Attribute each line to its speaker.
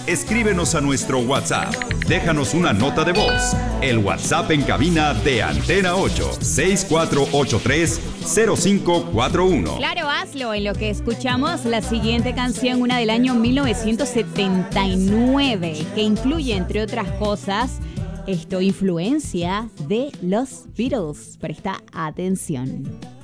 Speaker 1: Escríbenos a nuestro WhatsApp. Déjanos una nota de voz. El WhatsApp en cabina de Antena 8, 6483-0541.
Speaker 2: Claro, hazlo. En lo que escuchamos la siguiente canción, una del año 1979, que incluye, entre otras cosas, influencia de los Beatles. Presta atención.